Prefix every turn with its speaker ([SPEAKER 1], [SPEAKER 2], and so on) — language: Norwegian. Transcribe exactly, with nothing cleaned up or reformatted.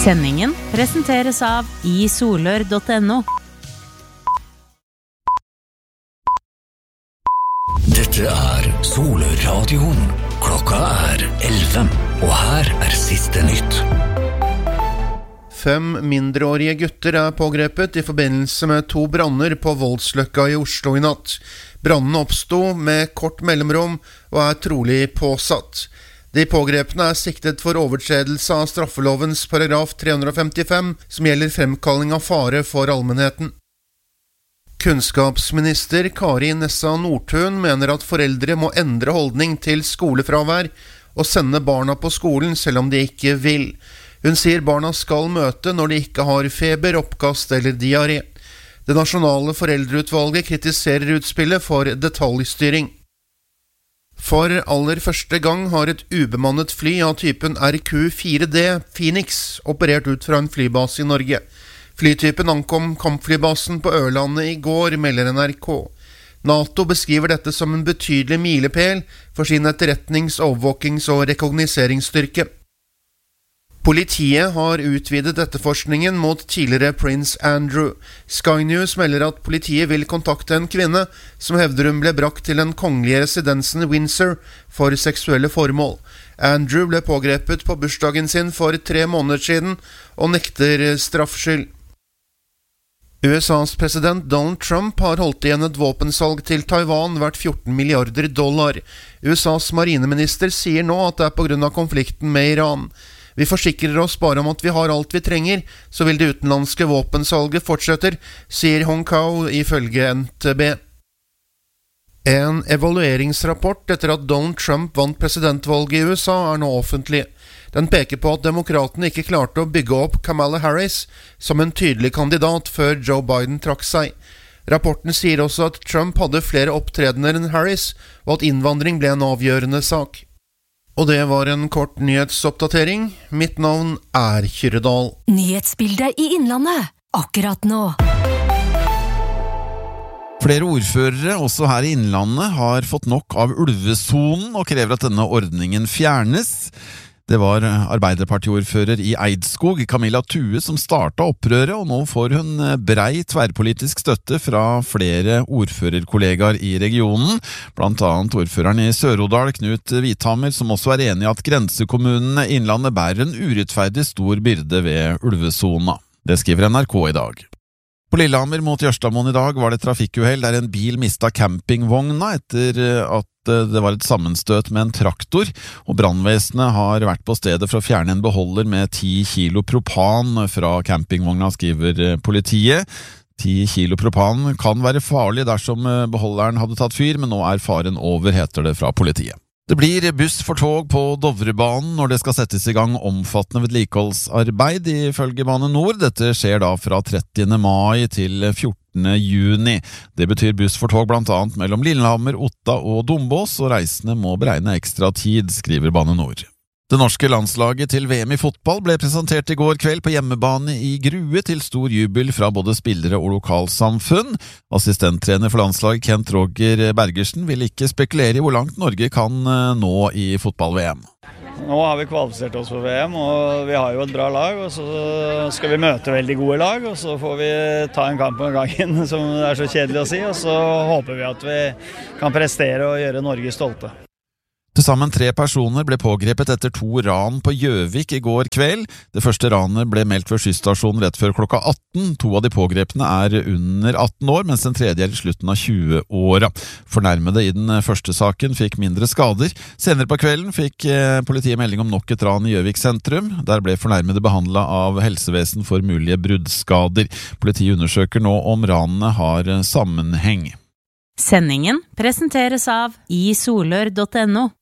[SPEAKER 1] Sendingen presenteres av i solør punktum no.
[SPEAKER 2] Dette er Solør-radioen. Klokka er elleve, og her er siste nytt.
[SPEAKER 3] Fem mindreårige gutter er pågrepet i forbindelse med to branner på Voldsløkka i Oslo i natt. Brannene oppstod med kort mellomrom og er trolig påsatt. De pågrepne er siktet for overtredelse av straffelovens paragraf tre hundre femtifem, som gjelder fremkalling av fare for allmennheten. Kunnskapsminister Kari Nessa Nordtun mener at foreldre må endre holdning til skolefravær og sende barna på skolen selv om de ikke vil. Hun sier barna skal møte når de ikke har feber, oppkast eller diaré. Det nasjonale foreldreutvalget kritiserer utspillet for detaljstyring. For aller første gang har et ubemannet fly av typen R Q fire D Phoenix operert ut fra en flybase i Norge. Flytypen ankom kampflybasen på Ørlandet i går, melder N R K. NATO beskriver dette som en betydelig milepæl for sin etterretnings-, overvåkings- og rekognoseringsstyrke. Politiet har utvidet etterforskningen mot tidligere prins Andrew. Sky News melder at politiet vil kontakte en kvinne som hevder hun ble brakt til den kongelige residensen Windsor for seksuelle formål. Andrew ble pågrepet på bursdagen sin for tre måneder siden og nekter straffskyld. U S A's president Donald Trump har holdt igjen et våpensalg til Taiwan verdt fjorten milliarder dollar. U S A's marineminister sier nå at det er på grunn av konflikten med Iran. Vi forsikrer oss bare om at vi har alt vi trenger, så vil det utenlandske våpensalget fortsetter, sier Hong Kong ifølge N T B. En evalueringsrapport etter at Donald Trump vant presidentvalget i U S A er nå offentlig. Den peker på at demokratene ikke klarte å bygge opp Kamala Harris som en tydelig kandidat før Joe Biden trakk seg. Rapporten sier også at Trump hadde flere opptredener enn Harris, og at innvandring ble en avgjørende sak. Og det var en kort nyhetsoppdatering. Mitt navn er Kyrredal.
[SPEAKER 4] Nyhetsbildet i Innlandet, akkurat nå.
[SPEAKER 5] Flere ordførere, også her i Innlandet, har fått nok av ulvesonen og krever at denne ordningen fjernes. Det var Arbeiderpartiordfører i Eidskog, Camilla Thue, som startet opprøret, og nå får hun brei tverrpolitisk støtte fra flere ordførerkollegaer i regionen, blant annet ordføreren i Sør-Odal, Knut Hvithammer, som også er enig i at grensekommunene i Innlandet bærer en urettferdig stor byrde ved ulvesona. Det skriver N R K i dag. På Lillehammer mot Jørstadmoen i dag var det trafikkuhell der en bil mistet campingvogna etter at det var et sammenstøt med en traktor, og brannvesenet har vært på stedet for å fjerne en beholder med ti kilo propan fra campingvogna, skriver politiet. ti kilo propan kan være farlig dersom beholderen hadde tatt fyr, men nå er faren over, heter det fra politiet. Det blir buss for tog på Dovrebanen når det skal settes i gang omfattende vedlikeholdsarbeid ifølge Bane Nor. Dette skjer da fra trettiende mai til fjortende juni. Det betyr buss for tog blant annet mellom Lillehammer, Otta og Dombås, og reisende må beregne ekstra tid, skriver Bane Nor. Det norske landslaget til V M i fotball ble presentert i går kveld på hjemmebane i Grue til stor jubel fra både spillere og lokalsamfunn. Assistenttrener for landslaget Kent Roger Bergersen vil ikke spekulere i hvor langt Norge kan nå i fotball-V M.
[SPEAKER 6] Nå har vi kvalifisert oss for V M, og vi har jo et bra lag, og så skal vi møte veldig gode lag, og så får vi ta en kamp om gangen, som det er så kjedelig å si, og så håper vi at vi kan prestere og gjøre Norge stolte.
[SPEAKER 5] Til sammen tre personer ble pågrepet etter to ran på Gjøvik i går kveld. Det første ranet ble meldt ved skysstasjonen rett før klokka atten. To av de pågrepne er under atten år, mens den tredje er i slutten av tjue-åra. Fornærmede i den første saken fikk mindre skader. Senere på kvelden fikk politiet melding om nok et ran i Gjøvik sentrum. Der ble fornærmede behandlet av helsevesen for mulige bruddskader. Politiet undersøker nå om ranene har sammenheng.
[SPEAKER 1] Sendingen presenteres av i solør punktum no.